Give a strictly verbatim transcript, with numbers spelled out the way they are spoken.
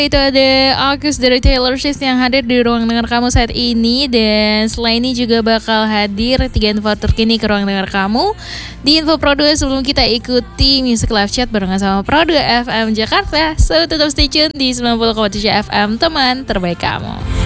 Itu ada Agus dari Taylor Swift yang hadir di ruang dengar kamu saat ini. Dan setelah ini juga bakal hadir tiga info terkini ke ruang dengar kamu. Di Info Pro dua sebelum kita ikuti Music Live Chat barengan sama Pro dua F M Jakarta. So tetap stay tune di sembilan puluh koma tujuh F M, teman terbaik kamu.